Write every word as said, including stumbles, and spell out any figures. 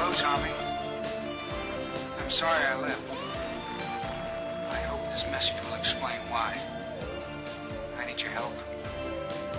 Hello, Tommy. I'm sorry I left. I hope this message will explain why. I need your help.